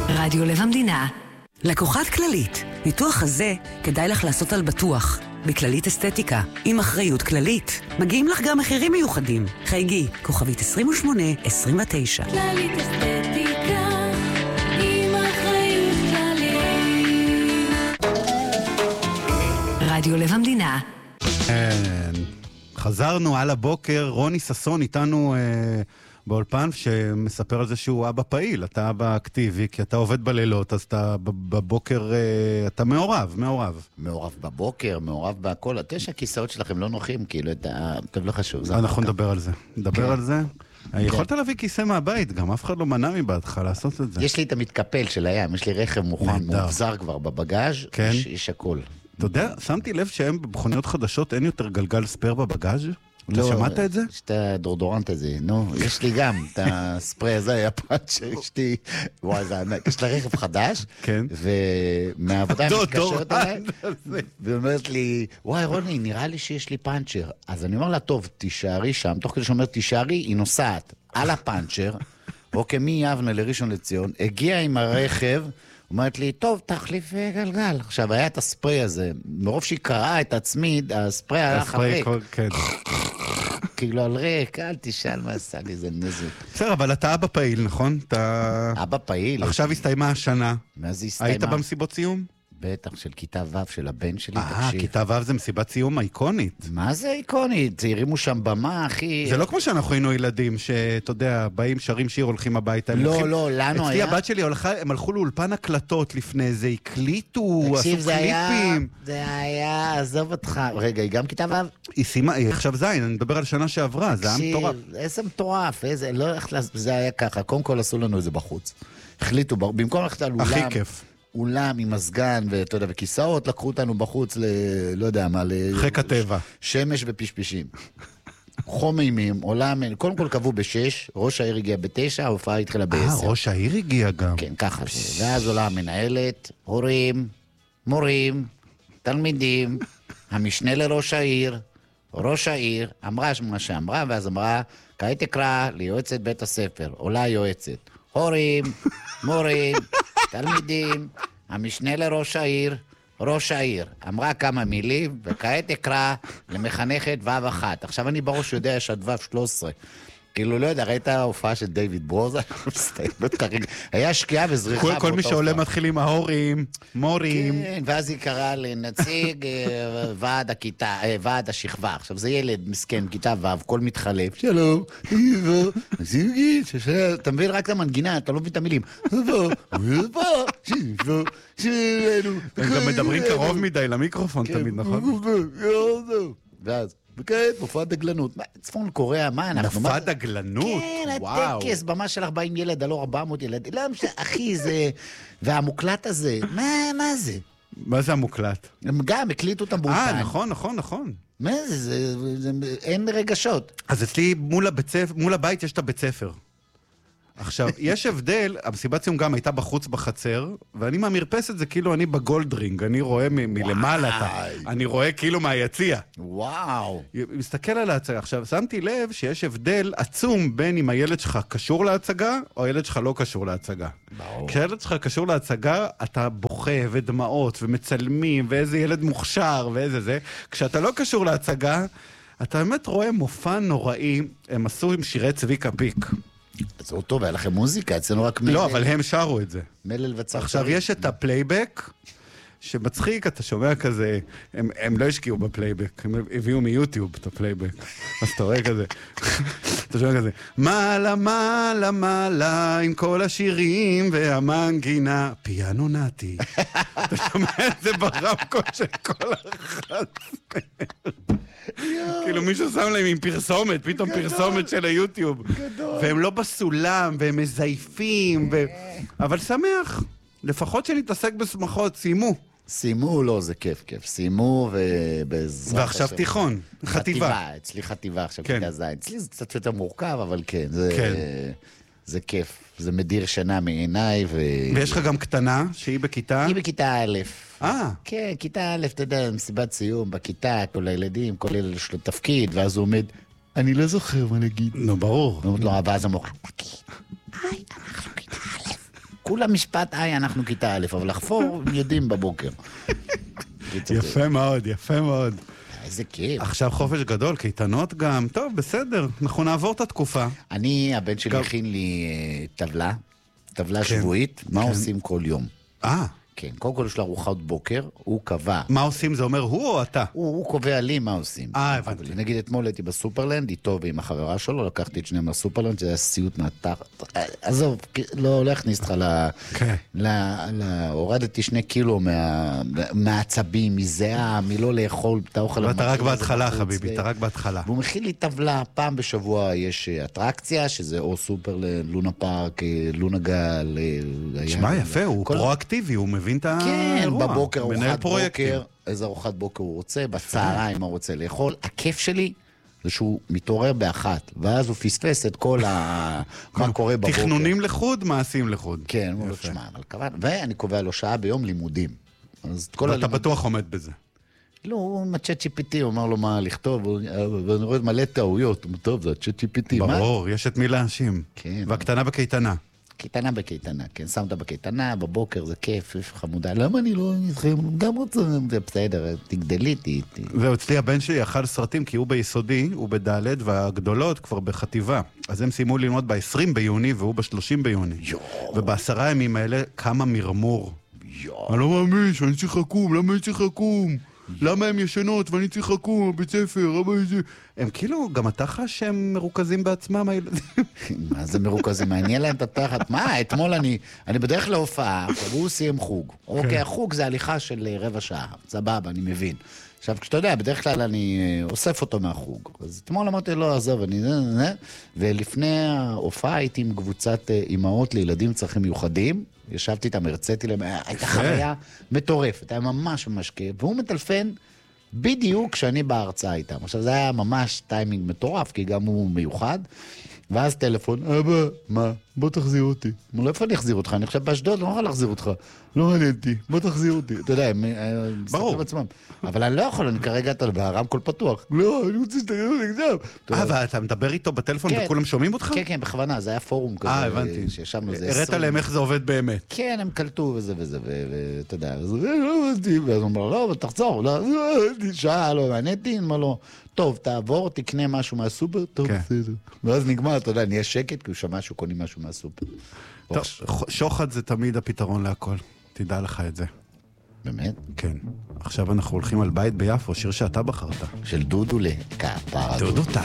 רדיו לב המדינה. לקוחת כללית, ניתוח הזה כדאי לך לעשות על בטוח. בכללית אסתטיקה, עם אחריות כללית. מגיעים לך גם מחירים מיוחדים. חייגי, כוכבית 2829. כללית אסתטיקה, עם אחריות כללית. רדיו לב המדינה. חזרנו על הבוקר, רוני ססון איתנו באולפן שמספר על זה שהוא אבא פעיל, אתה אבא אקטיבי, כי אתה עובד בלילות, אז אתה בבוקר, אתה מעורב. מעורב בבוקר, מעורב בהכל. 9 הכיסאות שלכם לא נוחים, כאילו, טוב, לא חשוב. אנחנו נדבר על זה. נדבר על זה. יכולת להביא כיסא מהבית, גם אף אחד לא מנע מבעדך לעשות את זה. יש לי את המתקפל של הים, יש לי רכב מוכן, מוחזר כבר בבגאז', יש הכל. אתה יודע, שמתי לב שהם במכוניות חדשות אין יותר גלגל ספר בבגאז'? אתה שמעת את זה? יש את הדורדורנט הזה, נו, יש לי גם את הספרי הזה, היפן שיש לי, וואי, זה ענק, יש לה רכב חדש, ומהעבודה מתקשרת אליי, ואומרת לי, וואי רוני, נראה לי שיש לי פאנצ'ר, אז אני אומר לה, טוב, תישארי שם, תוך כדי שאומרת, תישארי, היא נוסעת על הפאנצ'ר, אוקיי, מיבנה לראשון לציון, הגיעה עם הרכב, אומרת לי, טוב, תחליף גלגל. עכשיו, היה את הספרי הזה, מרוב שהיא קראה את הצמיד, הספרי הלך על ריק. כאילו על ריק, אל תשאל מה עשה לי, זה נזק. בסדר, אבל אתה אבא פעיל, נכון? אבא פעיל. עכשיו הסתיימה השנה. מה זה הסתיימה? היית במסיבות סיום? בטח, של כיתה ו' של הבן שלי, תקשיב. כיתה ו' זה מסיבת סיום אייקונית. מה זה אייקונית? הרימו שם במה, אחי. זה לא כמו שאנחנו היינו ילדים, שאתה יודע, באים, שרים שיר, הולכים הביתה. לא, לנו היה... אצלי הבת שלי, הם הלכו לאולפן הקלטות לפני זה, הקליטו, עשו קליפים. זה היה, עזוב אותך. רגע, היא גם כיתה ו'? היא סיימה, עכשיו זין, אני מדבר על שנה שעברה, זה היה מטורף. איזה מטורף, זה היה ככה, קודם כל עשו לנו את זה בחוץ. החליטו, במקום ללכת על אולם... הכי כיף. אולם עם מסגן ואתה יודע, וכיסאות, לקחו אותנו בחוץ לא יודע מה, חיק הטבע. שמש ופשפשים. חום אימים, עולם, קודם כל קבעו ב6, ראש העיר הגיע ב9, ההופעה התחילה ב10. ראש העיר הגיע גם. כן, ככה זה. ואז עולה המנהלת, הורים, מורים, תלמידים, המשנה לראש העיר, ראש העיר, אמרה מה שאמרה, ואז אמרה, כעת תקרא ליועצת בית הספר, עולה יועצת. הורים, מורים, תלמידים, המשנה לראש העיר, ראש העיר, אמרה כמה מילים, וכעת אקרא למחנכת ו' אחת. עכשיו אני בראש יודע שהדו' 13. כאילו, לא יודע, ראית ההופעה של דיוויד ברוזה? היה שקיעה וזריחה. כל מי שעולה מתחיל עם ההורים, מורים. כן, ואז היא קראה לנציג ועד הכיתה, ועד השכבה. עכשיו, זה ילד מסכן, כיתה ו', כל מתחלף. שלום, אתה מבין רק את המנגינה, אתה לא מבין את המילים. הם גם מדברים קרוב מדי למיקרופון תמיד, נכון? ואז... וכעת, מופעת דגלנות. צפון קוריאה, מה אנחנו? מופעת דגלנות? כן, הטקס, במה של 40 ילד, עלו 400 ילד. לא משנה, אחי, זה... והמוקלט הזה, מה זה? מה זה המוקלט? הם גם הקליטו אותם באולפן. נכון. מה זה? אין רגשות. אז אצלי מול הבית יש את הבית ספר. עכשיו, יש הבדל, המסיבת סיום גם הייתה בחוץ בחצר, ואני מהמרפסת זה כאילו אני בגולדרינג, אני רואה מלמעלה, אני רואה כאילו מהיציע. וואו. מסתכל על ההצגה. עכשיו, שמתי לב שיש הבדל עצום בין אם הילד שלך קשור להצגה, או הילד שלך לא קשור להצגה. כשהילד שלך קשור להצגה, אתה בוכה ודמעות ומצלמים, ואיזה ילד מוכשר ואיזה זה. כשאתה לא קשור להצגה, אתה באמת רואה מופע נוראי, הם עשו עם שירי צביקה פיק. זה טוב, היה לכם מוזיקה, אצלנו רק מלל. לא, אבל הם שרו את זה. מלל וצחצרים. עכשיו יש את הפלייבק, שמצחיק, אתה שומע כזה, הם לא השקיעו בפלייבק, הם הביאו מיוטיוב את הפלייבק. אז אתה רואה כזה, אתה שומע כזה, מעלה, עם כל השירים והמנגינה, פיאנו נתי. אתה שומע את זה ברמקול של כל אחד. כאילו מישהו שם להם עם פרסומת, פתאום פרסומת של היוטיוב. והם לא בסולם, והם מזייפים, אבל שמח. לפחות שנתעסק בשמחות, סיימו, לא, זה כיף. סיימו ובעזרת... ועכשיו תיכון, חטיבה. אצלי חטיבה, עכשיו כיתה ז'. אצלי זה קצת יותר מורכב, אבל כן, זה כיף. זה מדיר שנה מעיניי. ויש לך גם קטנה, שהיא בכיתה? היא בכיתה א'. כן, כיתה א', אתה יודע, מסיבת סיום, בכיתה, כל הילדים, כל אלה יש לו תפקיד, ואז הוא עומד, אני לא זוכר מה נגיד. נו, ברור. ואז המורה, תגיד, אנחנו כיתה א'. כולה משפט, אנחנו כיתה א', אבל לחפור יודעים בבוקר. יפה מאוד, יפה מאוד. איזה כיף. עכשיו חופש גדול, קייטנות גם. טוב, בסדר, אנחנו נעבור את התקופה. הבן שלי הכין לי טבלה שבועית, מה עושים כל יום. כן, קודם כל יש לו ארוחת בוקר, הוא קבע. מה עושים? זה אומר הוא או אתה? הוא קובע לי מה עושים. הבנתי. נגיד אתמול הייתי בסופרלנד, איתו ועם החברה שלו, לקחתי את שניהם לסופרלנד, שזה היה סיוט מהתחת. עזוב, לא להכניס אותך הורדתי 2 קילו מהעצבים, מזיעה, מלא לאכול את האוכל. ואתה רק בהתחלה, חביבי, אתה רק בהתחלה. והוא מכין לי טבלה, פעם בשבוע יש אטרקציה, שזה או סופרלנד, לונה פארק, לונה גל. שמע, יפה, הוא פרואקטיבי, הוא מבין את האירוע. כן, בבוקר, ארוחת בוקר, איזה ארוחת בוקר הוא רוצה, בצהריים מה הוא רוצה לאכול. הכיף שלי זה שהוא מתעורר באחת, ואז הוא פספס את כל מה קורה בבוקר. תכנונים לחוד, מעשים לחוד. כן, הוא אומר, שמע, אבל כוון, ואני קובע לו שעה ביום לימודים. ואתה בטוח עומד בזה. לא, הוא עם הצ'אט GPT, הוא אמר לו מה לכתוב, ואני רואה מלא טעויות, הוא אומר, טוב, זה הצ'אט GPT. ברור, יש את מי להאשים. והקטנה בקייטנה. קייטנה בקייטנה, כן, שמת בקייטנה, בבוקר זה כיף, חמודה, למה אני לא נתחיל, גם רוצה, זה בסדר, תגדלי איתי. זהו, אצלי הבן שלי אכל סרטים, כי הוא ביסודי, הוא בד' והגדולות כבר בחטיבה. אז הם סיימו ללמוד ב-20 ביוני, והוא ב-30 ביוני. וב10 ימים האלה, כמה מרמור. אני לא מאמין שאני צריך לקום, למה אני צריך לקום? למה הם ישנות ואני צריך לקום בבית ספר? הם כאילו, גם אתה חש שהם מרוכזים בעצמם, הילדים? מה זה מרוכזים? מעניין להם את התחת. מה, אתמול אני בדרך להופעה, והוא סיים חוג. אוקיי, החוג זה הליכה של רבע שעה. סבבה, אני מבין. עכשיו, כשאתה יודע, בדרך כלל אני אוסף אותו מהחוג. אז אתמול אמרתי לו, עזוב, ולפני ההופעה הייתי עם קבוצת אימהות לילדים צרכים מיוחדים, ישבתי איתם, הרציתי להם, הייתה חוויה מטורפת, היה ממש ממש כיף, והוא מטלפן בדיוק כשאני בהרצאה איתם. עכשיו, זה היה ממש טיימינג מטורף, כי גם הוא מיוחד, ואז טלפון, אבא, מה? בוא תחזיר אותי. אמר לו, איפה אני אחזיר אותך? אני עכשיו באשדוד, לא יכול להחזיר אותך. לא מעניינתי, בוא תחזיר אותי. אתה יודע, הם מסתכלים עצמם. אבל אני לא יכול, אני כרגע הרמקול פתוח. לא, אני רוצה שתגידו נגדם. ואתה מדבר איתו בטלפון וכולם שומעים אותך? כן, כן, בכוונה, זה היה פורום כזה. הבנתי. שישבנו איזה 20. הראת להם איך זה עובד באמת. כן, הם קלטו וזה וזה, ואתה יודע, ואז הוא אומר, לא, תחזור, שעה, לא מעניינתי, אמר לו, טוב, תעבור, תקנה משהו מהסופר, טוב, בסדר. ואז נגמר, אתה יודע, נהיה שקט, כי הוא שמע שהוא קונים משהו מהסופר. טוב, שוחד זה תמיד הפתרון להכל. תדע לך את זה. באמת? כן. עכשיו אנחנו הולכים על בית ביפו, שיר שאתה בחרת. של דודו לכפרה. דודו טל.